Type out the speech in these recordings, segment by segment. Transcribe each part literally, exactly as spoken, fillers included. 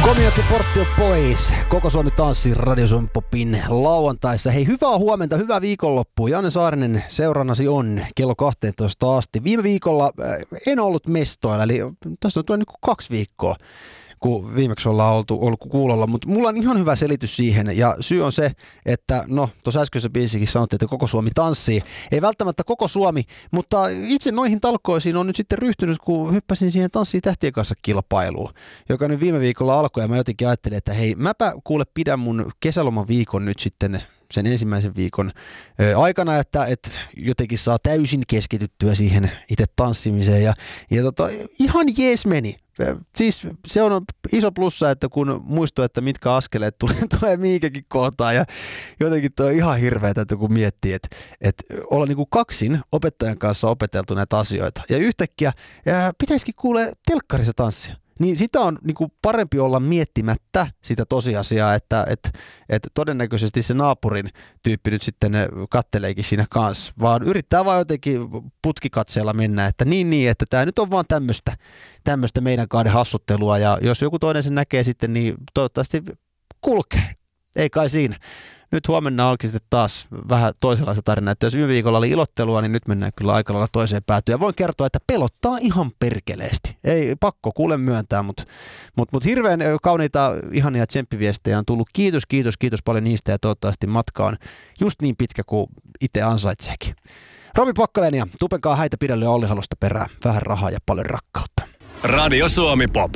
Komiotti portti on pois. Koko Suomi tanssii Radio Suomi Popin lauantaissa. Hei, hyvää huomenta, hyvää viikonloppua. Janne Saarinen seurannasi on kello kaksitoista asti. Viime viikolla en ollut mestoilla, eli tässä on tullut niin kaksi viikkoa, kun viimeksi ollaan oltu, ollut kuulolla, mutta mulla on ihan hyvä selitys siihen, ja syy on se, että no, tuossa äskeisessä biisikin sanottiin, että koko Suomi tanssii. Ei välttämättä koko Suomi, mutta itse noihin talkoisiin on nyt sitten ryhtynyt, kun hyppäsin siihen Tanssii tähtien kanssa -kilpailuun, joka nyt viime viikolla alkoi, ja mä jotenkin ajattelin, että hei, mäpä kuule pidän mun kesäloman viikon nyt sitten sen ensimmäisen viikon aikana, että, että jotenkin saa täysin keskityttyä siihen itse tanssimiseen, ja, ja tota, ihan jees meni. Siis se on iso plussa, että kun muistuu, että mitkä askeleet tulee, tulee mihinkäkin kohtaan, ja jotenkin tuo on ihan hirveetä, että kun miettii, että, että olla niin kuin kaksin opettajan kanssa opeteltu näitä asioita, ja yhtäkkiä ja pitäisikin kuulee telkkarissa tanssia. Niin sitä on niin kuin parempi olla miettimättä sitä tosiasiaa, että, että, että todennäköisesti se naapurin tyyppi nyt sitten katteleekin siinä kanssa, vaan yrittää vaan jotenkin putkikatseella mennä, että niin niin, että tämä nyt on vaan tämmöistä, tämmöistä meidän kahden hassuttelua, ja jos joku toinen sen näkee sitten, niin toivottavasti kulkee. Ei kai siinä. Nyt huomenna onkin sitten taas vähän toisenlaista tarinaa, että jos viime viikolla oli ilottelua, niin nyt mennään kyllä aika lailla toiseen päätyyn. Ja voin kertoa, että pelottaa ihan perkeleesti. Ei pakko kuule myöntää, mutta mut, mut hirveän kauniita, ihania tsemppiviestejä on tullut. Kiitos, kiitos, kiitos paljon niistä, ja toivottavasti matka on just niin pitkä kuin itse ansaitseekin. Robi Pakkanen ja Tupenkaa häitä pidellä ja Olli Halosta perään. Vähän rahaa ja paljon rakkautta. Radio Suomi Pop.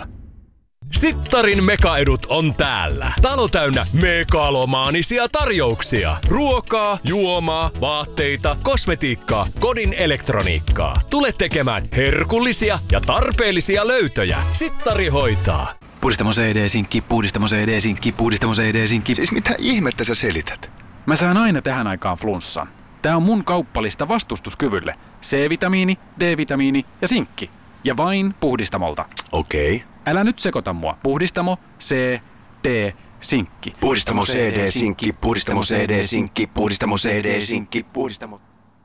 Sittarin mekaedut on täällä. Talo täynnä megalomaanisia tarjouksia. Ruokaa, juomaa, vaatteita, kosmetiikkaa, kodin elektroniikkaa. Tule tekemään herkullisia ja tarpeellisia löytöjä. Sittari hoitaa. Puhdistamo C D-sinkki, puhdistamo C D-sinkki, puhdistamo C D-sinkki. Siis mitä ihmettä sä selität? Mä saan aina tähän aikaan flunssan. Tää on mun kauppalista vastustuskyvylle. C-vitamiini, D-vitamiini ja sinkki. Ja vain Puhdistamolta. Okei. Okay. Älä nyt sekoita mua. Puhdistamo, C, D, sinkki. Puhdistamo C D-sinkki, puhdistamo C D-sinkki, puhdistamo C D-sinkki, puhdistamo...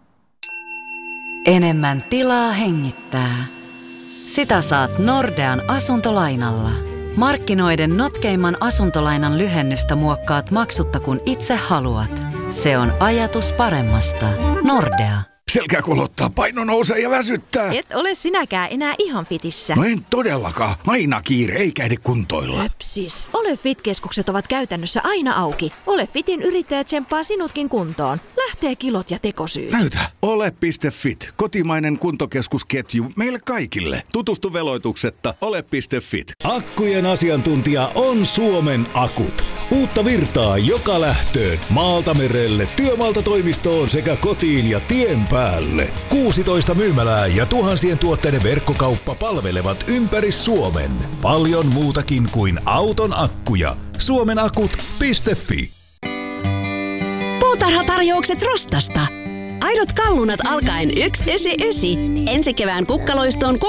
Enemmän tilaa hengittää. Sitä saat Nordean asuntolainalla. Markkinoiden notkeimman asuntolainan lyhennystä muokkaat maksutta kun itse haluat. Se on ajatus paremmasta. Nordea. Selkä kulottaa, paino nousee ja väsyttää. Et ole sinäkään enää ihan fitissä. No en todellakaan. Aina kiire, eikä ehdi kuntoilla. Höpsis. Ole Fit-keskukset ovat käytännössä aina auki. Ole Fitin yrittäjä tsemppaa sinutkin kuntoon. Lähtee kilot ja tekosyyt. Näytä. Ole piste fit. Kotimainen kuntokeskusketju meille kaikille. Tutustu veloituksetta. Ole piste fit. Akkujen asiantuntija on Suomen Akut. Uutta virtaa joka lähtöön. Maalta merelle, työmaalta toimistoon sekä kotiin ja tien päälle. kuusitoista myymälää ja tuhansien tuotteiden verkkokauppa palvelevat ympäri Suomen. Paljon muutakin kuin auton akkuja. Suomenakut piste fi. Puutarhatarjoukset Rostasta. Aidot kallunat alkaen yksi yhdeksänkymmentäyhdeksän. Ensi kevään kukkaloistoon